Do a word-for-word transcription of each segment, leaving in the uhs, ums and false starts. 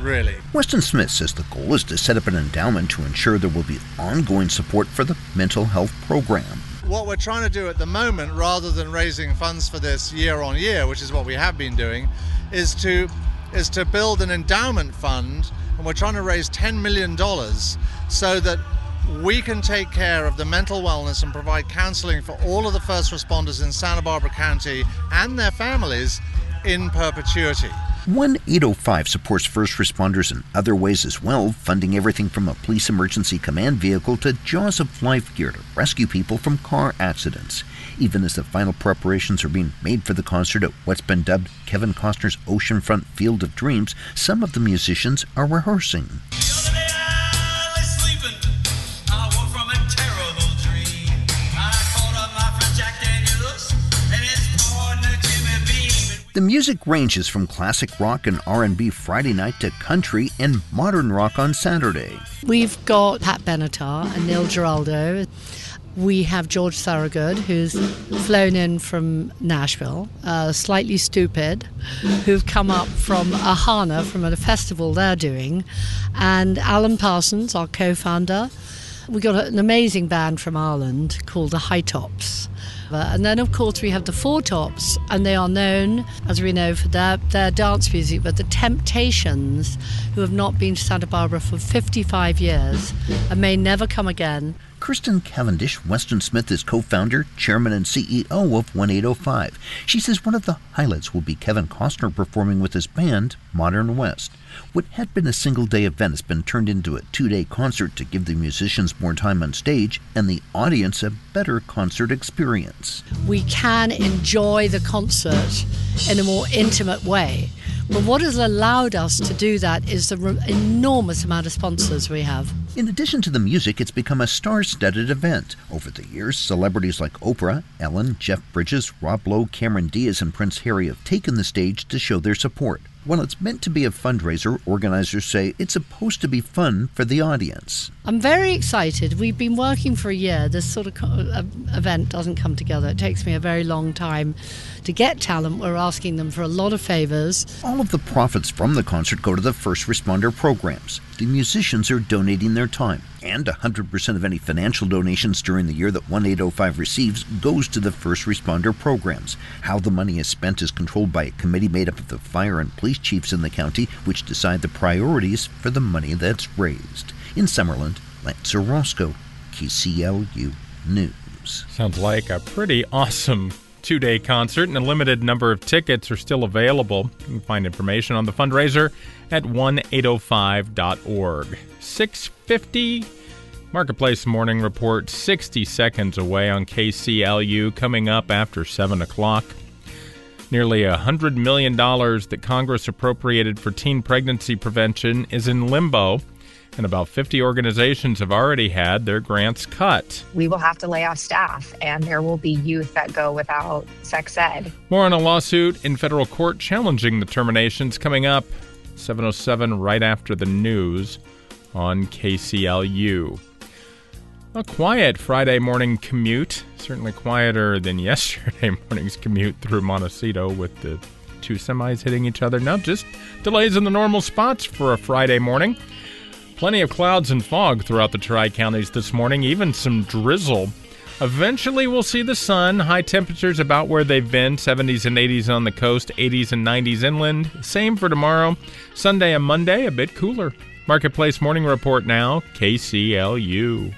really. Weston Smith says the goal is to set up an endowment to ensure there will be ongoing support for the mental health program. What we're trying to do at the moment, rather than raising funds for this year on year, which is what we have been doing, is to is to build an endowment fund, and we're trying to raise ten million dollars so that we can take care of the mental wellness and provide counseling for all of the first responders in Santa Barbara County and their families in perpetuity. one eight oh five supports first responders in other ways as well, funding everything from a police emergency command vehicle to Jaws of Life gear to rescue people from car accidents. Even as the final preparations are being made for the concert at what's been dubbed Kevin Costner's Oceanfront Field of Dreams, some of the musicians are rehearsing. The music ranges from classic rock and R and B Friday night to country and modern rock on Saturday. We've got Pat Benatar and Neil Giraldo. We have George Thorogood, who's flown in from Nashville, uh, Slightly Stupid, who've come up from Ahana, from a festival they're doing, and Alan Parsons, our co-founder. We've got an amazing band from Ireland called the High Tops. Uh, and then, of course, we have the Four Tops, and they are known, as we know, for their, their dance music, but the Temptations, who have not been to Santa Barbara for fifty-five years and may never come again. Kirsten Cavendish, Weston Smith is co-founder, chairman, and C E O of one eight oh five. She says one of the highlights will be Kevin Costner performing with his band, Modern West. What had been a single-day event has been turned into a two-day concert to give the musicians more time on stage and the audience a better concert experience. We can enjoy the concert in a more intimate way. But what has allowed us to do that is the re- enormous amount of sponsors we have. In addition to the music, it's become a star-studded event. Over the years, celebrities like Oprah, Ellen, Jeff Bridges, Rob Lowe, Cameron Diaz, and Prince Harry have taken the stage to show their support. While it's meant to be a fundraiser, organizers say it's supposed to be fun for the audience. I'm very excited. We've been working for a year. This sort of co- uh, event doesn't come together. It takes me a very long time to get talent. We're asking them for a lot of favors. All of the profits from the concert go to the first responder programs. The musicians are donating their time, and one hundred percent of any financial donations during the year that one eight oh five receives goes to the first responder programs. How the money is spent is controlled by a committee made up of the fire and police chiefs in the county, which decide the priorities for the money that's raised. In Summerland, Lance Orozco, K C L U News. Sounds like a pretty awesome two-day concert, and a limited number of tickets are still available. You can find information on the fundraiser at one eight oh five dot org. six fifty Marketplace Morning Report, sixty seconds away on K C L U, coming up after seven o'clock. Nearly one hundred million dollars that Congress appropriated for teen pregnancy prevention is in limbo, and about fifty organizations have already had their grants cut. We will have to lay off staff, and there will be youth that go without sex ed. More on a lawsuit in federal court challenging the terminations coming up seven oh seven right after the news on K C L U. A quiet Friday morning commute, certainly quieter than yesterday morning's commute through Montecito with the two semis hitting each other. Now just delays in the normal spots for a Friday morning. Plenty of clouds and fog throughout the Tri-Counties this morning, even some drizzle. Eventually we'll see the sun. High temperatures about where they've been, seventies and eighties on the coast, eighties and nineties inland. Same for tomorrow. Sunday and Monday, a bit cooler. Marketplace Morning Report now, K C L U.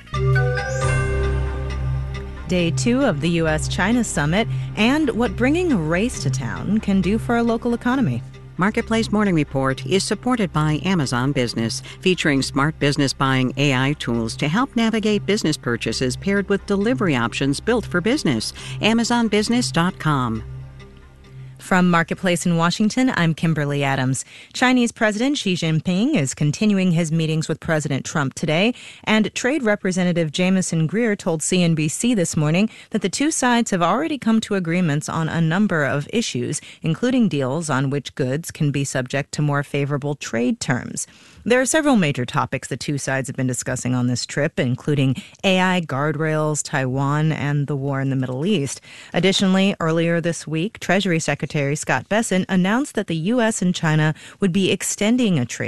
Day two of the U S China Summit and what bringing a race to town can do for a local economy. Marketplace Morning Report is supported by Amazon Business, featuring smart business buying A I tools to help navigate business purchases paired with delivery options built for business. Amazon Business dot com. From Marketplace in Washington, I'm Kimberly Adams. Chinese President Xi Jinping is continuing his meetings with President Trump today, and Trade Representative Jamieson Greer told C N B C this morning that the two sides have already come to agreements on a number of issues, including deals on which goods can be subject to more favorable trade terms. There are several major topics the two sides have been discussing on this trip, including A I guardrails, Taiwan, and the war in the Middle East. Additionally, earlier this week, Treasury Secretary Scott Bessent announced that the U S and China would be extending a trade